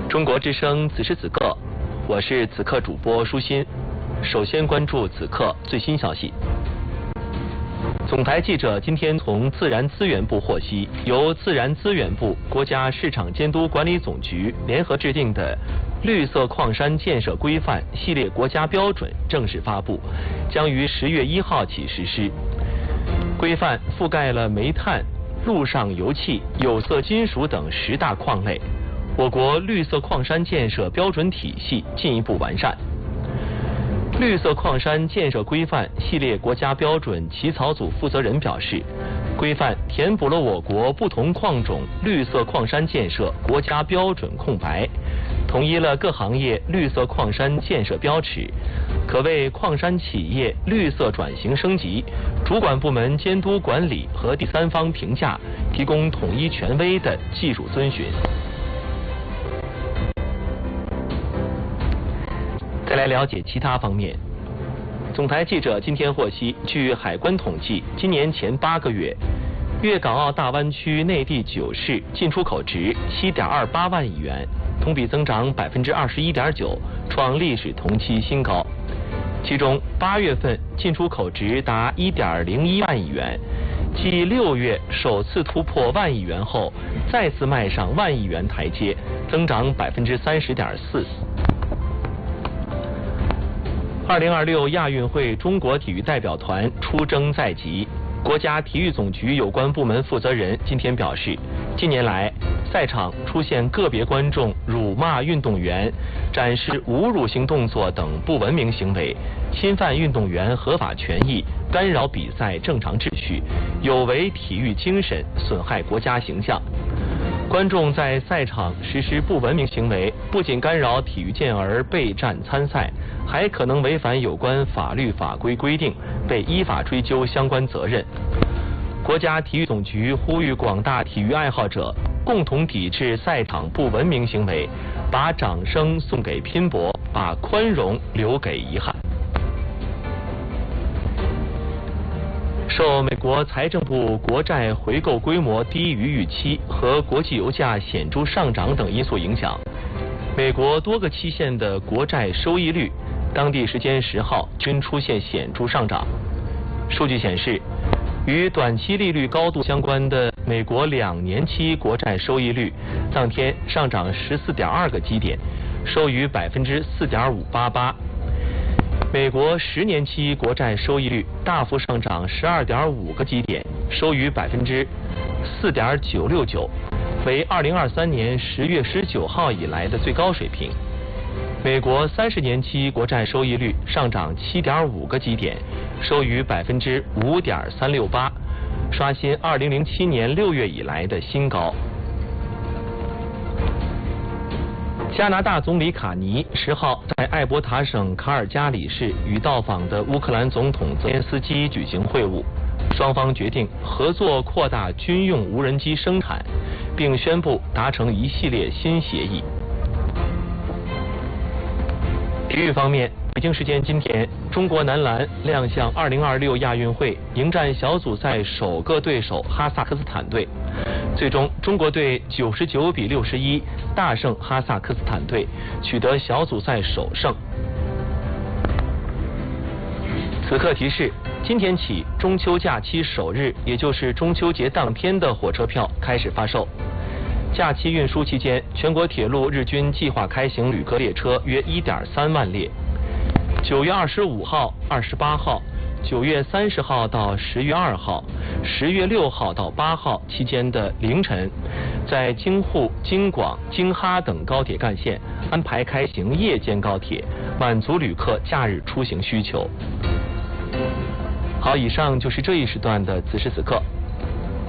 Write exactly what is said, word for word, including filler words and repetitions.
中国之声此时此刻，我是此刻主播舒心。首先关注此刻最新消息。总台记者今天从自然资源部获悉，由自然资源部、国家市场监督管理总局联合制定的绿色矿山建设规范系列国家标准正式发布，将于十月一号起实施。规范覆盖了煤炭、陆上油气、有色金属等十大矿类，我国绿色矿山建设标准体系进一步完善。绿色矿山建设规范系列国家标准起草组负责人表示，规范填补了我国不同矿种绿色矿山建设国家标准空白，统一了各行业绿色矿山建设标尺，可为矿山企业绿色转型升级、主管部门监督管理和第三方评价提供统一权威的技术遵循。再来了解其他方面。总台记者今天获悉，据海关统计，今年前八个月，粤港澳大湾区内地九市进出口值七点二八万亿元，同比增长百分之二十一点九，创历史同期新高。其中八月份进出口值达一点零一万亿元，继六月首次突破万亿元后，再次迈上万亿元台阶，增长百分之三十点四。二零二六亚运会中国体育代表团出征在即，国家体育总局有关部门负责人今天表示，近年来赛场出现个别观众辱骂运动员、展示侮辱性动作等不文明行为，侵犯运动员合法权益，干扰比赛正常秩序，有违体育精神，损害国家形象。观众在赛场实施不文明行为，不仅干扰体育健儿备战参赛，还可能违反有关法律法规规定，被依法追究相关责任。国家体育总局呼吁广大体育爱好者共同抵制赛场不文明行为，把掌声送给拼搏，把宽容留给遗憾。受美国财政部国债回购规模低于预期和国际油价显著上涨等因素影响，美国多个期限的国债收益率当地时间十号均出现显著上涨。数据显示，与短期利率高度相关的美国两年期国债收益率当天上涨十四点二个基点，收于百分之四点五八八。美国十年期国债收益率大幅上涨十二点五个基点，收于百分之四点九六九，为二零二三年十月十九号以来的最高水平。美国三十年期国债收益率上涨七点五个基点，收于百分之五点三六八，刷新二零零七年六月以来的新高。加拿大总理卡尼十号在艾伯塔省卡尔加里市与到访的乌克兰总统泽连斯基举行会晤，双方决定合作扩大军用无人机生产，并宣布达成一系列新协议。体育方面，北京时间今天，中国男篮亮相二零二六亚运会，迎战小组赛首个对手哈萨克斯坦队。最终，中国队九十九比六十一大胜哈萨克斯坦队，取得小组赛首胜。此刻提示：今天起，中秋假期首日，也就是中秋节当天的火车票开始发售。假期运输期间，全国铁路日均计划开行旅客列车约一点三万列。九月二十五号、二十八号。九月三十号到十月二号、十月六号到八号期间的凌晨，在京沪、京广、京哈等高铁干线安排开行夜间高铁，满足旅客假日出行需求。好，以上就是这一时段的此时此刻。